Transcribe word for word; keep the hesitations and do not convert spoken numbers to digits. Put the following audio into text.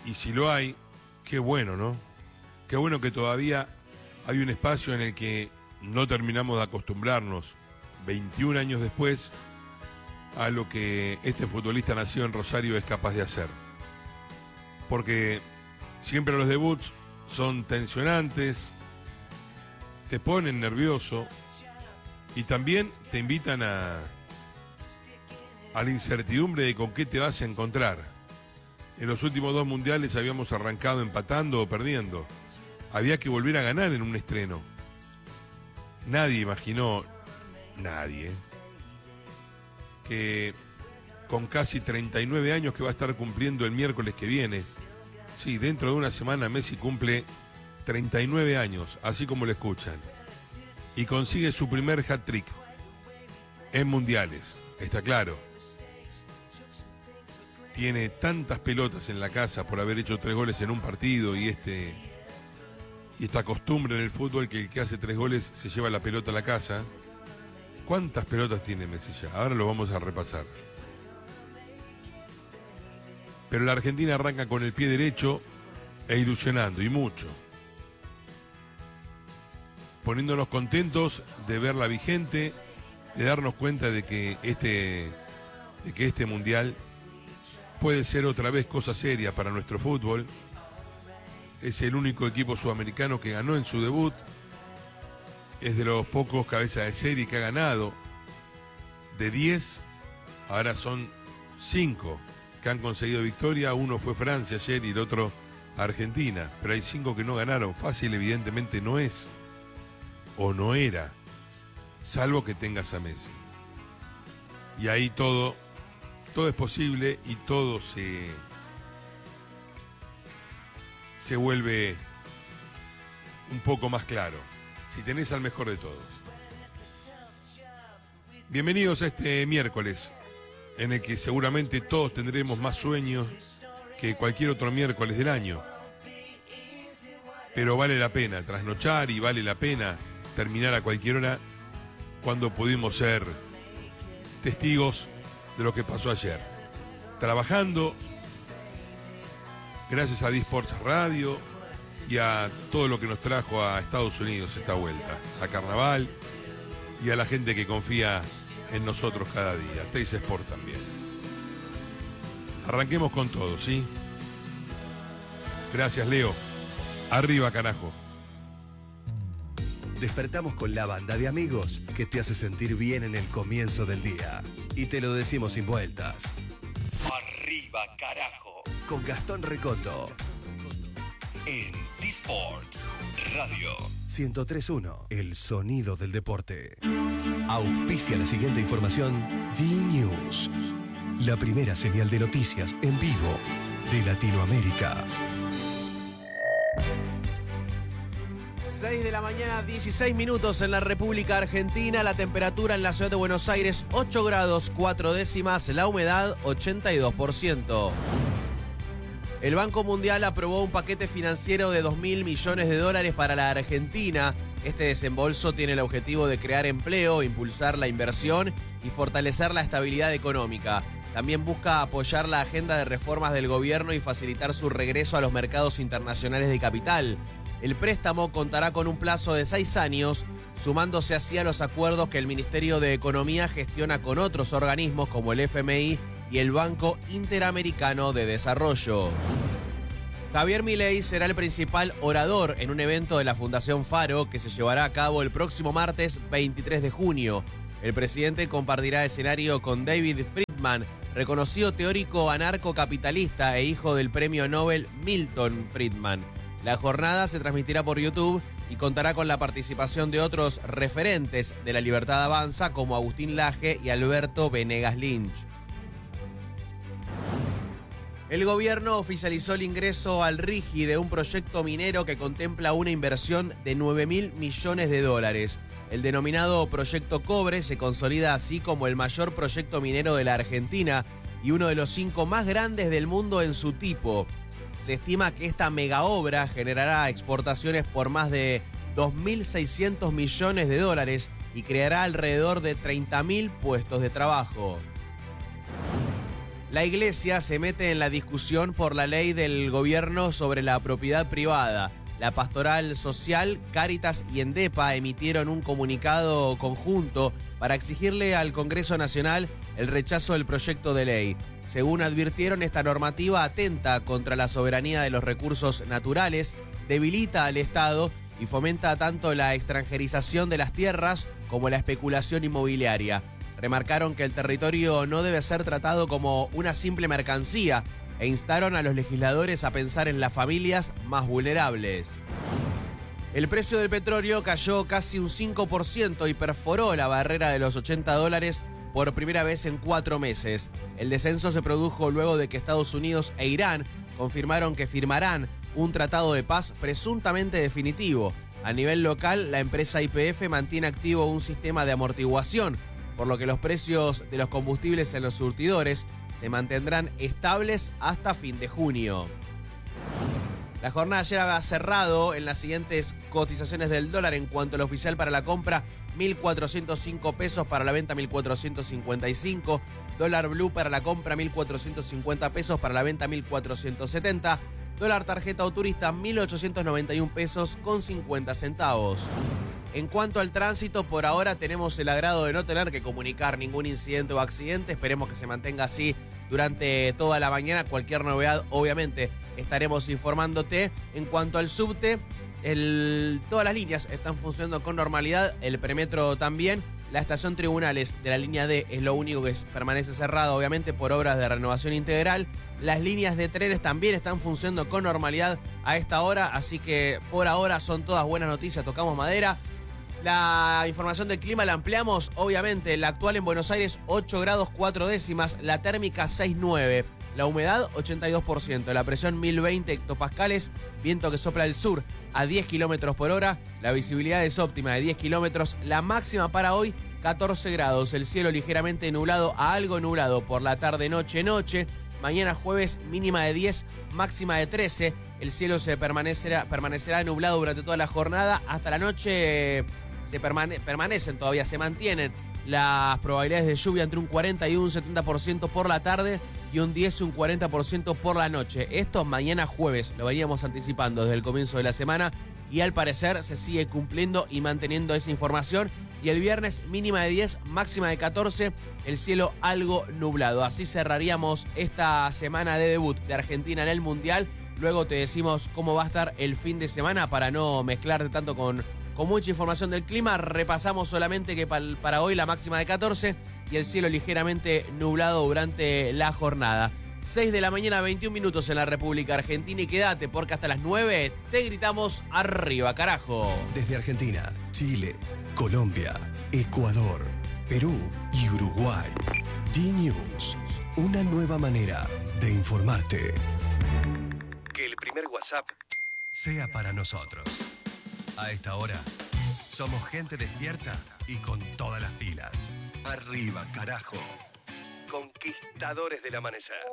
y si lo hay, qué bueno, ¿no? Qué bueno que todavía hay un espacio en el que no terminamos de acostumbrarnos, veintiún años después, a lo que este futbolista nacido en Rosario es capaz de hacer. Porque siempre los debuts son tensionantes, te ponen nervioso y también te invitan a, a la incertidumbre de con qué te vas a encontrar. En los últimos dos mundiales habíamos arrancado empatando o perdiendo. Había que volver a ganar en un estreno. Nadie imaginó, nadie, que con casi treinta y nueve años que va a estar cumpliendo el miércoles que viene, sí, dentro de una semana Messi cumple treinta y nueve años, así como lo escuchan, y consigue su primer hat-trick en mundiales, está claro. Tiene tantas pelotas en la casa por haber hecho tres goles en un partido y este y esta costumbre en el fútbol que el que hace tres goles se lleva la pelota a la casa. ¿Cuántas pelotas tiene Messi ya? Ahora lo vamos a repasar. Pero la Argentina arranca con el pie derecho e ilusionando, y mucho. Poniéndonos contentos de verla vigente, de darnos cuenta de que este, de que este mundial puede ser otra vez cosa seria para nuestro fútbol. Es el único equipo sudamericano que ganó en su debut. Es de los pocos cabezas de serie que ha ganado. De diez, ahora son cinco que han conseguido victoria. Uno fue Francia ayer y el otro Argentina. Pero hay cinco que no ganaron. Fácil evidentemente no es. O no era. Salvo que tengas a Messi. Y ahí todo, todo es posible y todo se... se vuelve un poco más claro, si tenés al mejor de todos. Bienvenidos a este miércoles, en el que seguramente todos tendremos más sueños que cualquier otro miércoles del año. Pero vale la pena trasnochar y vale la pena terminar a cualquier hora cuando pudimos ser testigos de lo que pasó ayer. Trabajando, gracias a D-Sports Radio y a todo lo que nos trajo a Estados Unidos esta vuelta, a Carnaval y a la gente que confía en nosotros cada día, Teis Sport también. Arranquemos con todo, ¿sí? Gracias, Leo. Arriba, carajo. Despertamos con la banda de amigos que te hace sentir bien en el comienzo del día. Y te lo decimos sin vueltas. Arriba, carajo. Con Gastón Recoto. En D-Sports Radio. ciento tres punto uno. El sonido del deporte. Auspicia la siguiente información. D-News. La primera señal de noticias en vivo de Latinoamérica. seis de la mañana, dieciséis minutos en la República Argentina. La temperatura en la ciudad de Buenos Aires, ocho grados, cuatro décimas. La humedad, ochenta y dos por ciento. El Banco Mundial aprobó un paquete financiero de dos mil millones de dólares para la Argentina. Este desembolso tiene el objetivo de crear empleo, impulsar la inversión y fortalecer la estabilidad económica. También busca apoyar la agenda de reformas del gobierno y facilitar su regreso a los mercados internacionales de capital. El préstamo contará con un plazo de seis años, sumándose así a los acuerdos que el Ministerio de Economía gestiona con otros organismos como el F M I y el Banco Interamericano de Desarrollo. Javier Milei será el principal orador en un evento de la Fundación Faro que se llevará a cabo el próximo martes veintitrés de junio. El presidente compartirá escenario con David Friedman, reconocido teórico anarcocapitalista e hijo del premio Nobel Milton Friedman. La jornada se transmitirá por YouTube y contará con la participación de otros referentes de la Libertad Avanza como Agustín Laje y Alberto Venegas Lynch. El gobierno oficializó el ingreso al RIGI de un proyecto minero que contempla una inversión de nueve mil millones de dólares. El denominado Proyecto Cobre se consolida así como el mayor proyecto minero de la Argentina y uno de los cinco más grandes del mundo en su tipo. Se estima que esta megaobra generará exportaciones por más de dos mil seiscientos millones de dólares y creará alrededor de treinta mil puestos de trabajo. La Iglesia se mete en la discusión por la ley del gobierno sobre la propiedad privada. La Pastoral Social, Cáritas y Endepa emitieron un comunicado conjunto para exigirle al Congreso Nacional el rechazo del proyecto de ley. Según advirtieron, esta normativa atenta contra la soberanía de los recursos naturales, debilita al Estado y fomenta tanto la extranjerización de las tierras como la especulación inmobiliaria. Remarcaron que el territorio no debe ser tratado como una simple mercancía e instaron a los legisladores a pensar en las familias más vulnerables. El precio del petróleo cayó casi un cinco por ciento y perforó la barrera de los ochenta dólares por primera vez en cuatro meses. El descenso se produjo luego de que Estados Unidos e Irán confirmaron que firmarán un tratado de paz presuntamente definitivo. A nivel local, la empresa Y P F mantiene activo un sistema de amortiguación, por lo que los precios de los combustibles en los surtidores se mantendrán estables hasta fin de junio. La jornada ayer había cerrado en las siguientes cotizaciones del dólar. En cuanto al oficial para la compra, mil cuatrocientos cinco pesos, para la venta mil cuatrocientos cincuenta y cinco. Dólar blue para la compra mil cuatrocientos cincuenta pesos, para la venta mil cuatrocientos setenta. Dólar tarjeta o turista mil ochocientos noventa y un pesos con cincuenta centavos. En cuanto al tránsito, por ahora tenemos el agrado de no tener que comunicar ningún incidente o accidente. Esperemos que se mantenga así durante toda la mañana. Cualquier novedad, obviamente, estaremos informándote. En cuanto al subte, el, todas las líneas están funcionando con normalidad. El premetro también. La estación Tribunales de la línea D es lo único que permanece cerrado, obviamente, por obras de renovación integral. Las líneas de trenes también están funcionando con normalidad a esta hora. Así que por ahora son todas buenas noticias. Tocamos madera. La información del clima la ampliamos, obviamente. La actual en Buenos Aires, ocho grados cuatro décimas. La térmica, seis punto nueve. La humedad, ochenta y dos por ciento. La presión, mil veinte hectopascales. Viento que sopla del sur a diez kilómetros por hora. La visibilidad es óptima de diez kilómetros. La máxima para hoy, catorce grados. El cielo ligeramente nublado a algo nublado por la tarde, noche, noche. Mañana jueves, mínima de diez, máxima de trece. El cielo se permanecerá, permanecerá nublado durante toda la jornada. Hasta la noche se permane- permanecen todavía, se mantienen las probabilidades de lluvia entre un cuarenta y un setenta por ciento por la tarde y un diez y un cuarenta por ciento por la noche. Esto mañana jueves, lo veníamos anticipando desde el comienzo de la semana y al parecer se sigue cumpliendo y manteniendo esa información. Y el viernes, mínima de diez, máxima de catorce, el cielo algo nublado. Así cerraríamos esta semana de debut de Argentina en el Mundial. Luego te decimos cómo va a estar el fin de semana para no mezclarte tanto con, con mucha información del clima. Repasamos solamente que para, para hoy la máxima de catorce y el cielo ligeramente nublado durante la jornada. seis de la mañana, veintiún minutos en la República Argentina y quédate porque hasta las nueve te gritamos arriba, carajo. Desde Argentina, Chile, Colombia, Ecuador, Perú y Uruguay. D-News, una nueva manera de informarte. Que el primer WhatsApp sea para nosotros. A esta hora, somos gente despierta y con todas las pilas. Arriba, carajo. Conquistadores del amanecer.